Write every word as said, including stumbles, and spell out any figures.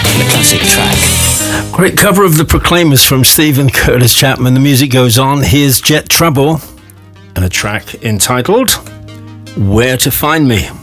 the classic track. Great cover of The Proclaimers from Stephen Curtis Chapman. The music goes on. Here's Jet Trouble and a track entitled Where to Find Me.